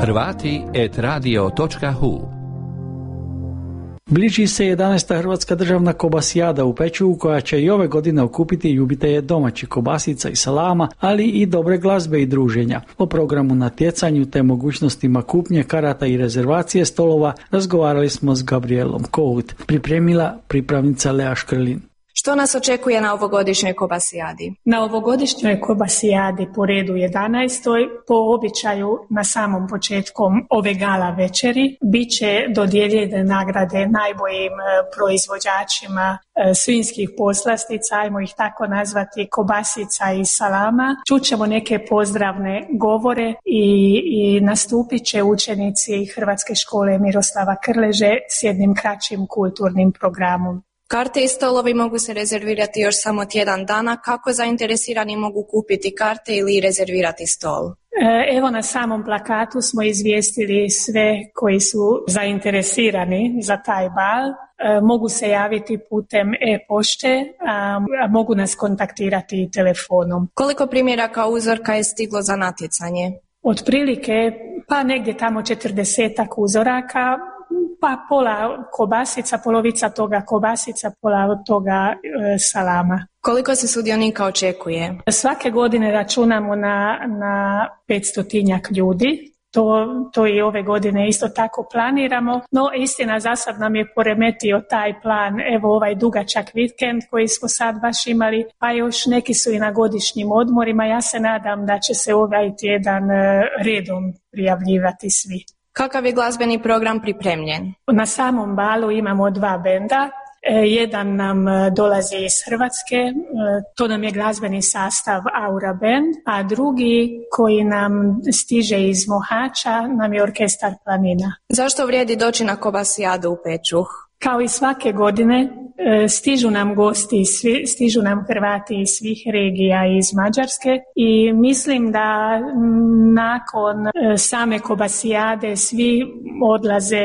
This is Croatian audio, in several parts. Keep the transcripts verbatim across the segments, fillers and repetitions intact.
Hrvati et radio točka hu. Bliži se jedanaesta Hrvatska državna kobasijada u Pečuhu koja će i ove godine okupiti ljubitelje domaćih kobasica i salama, ali i dobre glazbe i druženja. O programu natjecanju te mogućnostima kupnje karata i rezervacije stolova razgovarali smo s Gabrielom Kout, pripremila pripravnica Lea Škrlin. Što nas očekuje na ovogodišnjoj kobasijadi? Na ovogodišnjoj kobasijadi po redu jedanaestoj po običaju na samom početku ove gala večeri bit će dodijeljene nagrade najboljim proizvođačima svinjskih poslastica, ajmo ih tako nazvati, kobasica i salama. Čućemo neke pozdravne govore i, i nastupit će učenici Hrvatske škole Miroslava Krleže s jednim kraćim kulturnim programom. Karte i stolovi mogu se rezervirati još samo tjedan dana. Kako zainteresirani mogu kupiti karte ili rezervirati stol? Evo na samom plakatu smo izvijestili sve koji su zainteresirani za taj bal. Mogu se javiti putem e-pošte, a mogu nas kontaktirati i telefonom. Koliko primjeraka uzorka je stiglo za natjecanje? Otprilike pa negdje tamo četrdesetak uzoraka, pa pola kobasica, polovica toga kobasica, pola od toga e, salama. Koliko se sudionika očekuje? Svake godine računamo na, na petstotinjak ljudi. To, to i ove godine isto tako planiramo, no istina za sad nam je poremetio taj plan, evo ovaj dugačak vikend koji smo sad baš imali, pa još neki su i na godišnjim odmorima. Ja se nadam da će se ovaj tjedan redom prijavljivati svi. Kakav je glazbeni program pripremljen? Na samom balu imamo dva benda. Jedan nam dolazi iz Hrvatske, to nam je glazbeni sastav Aura Band, a drugi koji nam stiže iz Mohača nam je orkestar Planina. Zašto vrijedi doći na kobasijadu u Pečuh? Kao i svake godine stižu nam gosti, stižu nam Hrvati iz svih regija iz Mađarske i mislim da nakon same kobasijade svi odlaze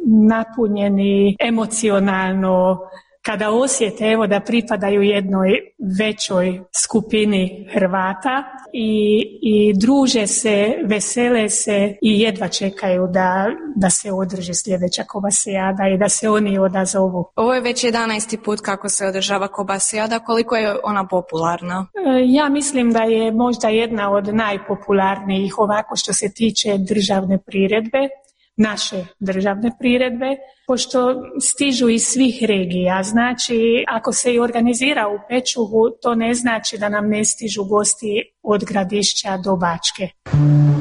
napunjeni emocionalno, kada osjete evo da pripadaju jednoj većoj skupini Hrvata i, i druže se, vesele se i jedva čekaju da, da se održi sljedeća kobasijada i da se oni odazovu. Ovo je već jedanaesti put kako se održava kobasijada. Koliko je ona popularna? Ja mislim da je možda jedna od najpopularnijih ovako što se tiče državne priredbe. Naše državne priredbe, pošto stižu iz svih regija. Znači, ako se i organizira u Pečuhu, to ne znači da nam ne stižu gosti od Gradišća do Bačke.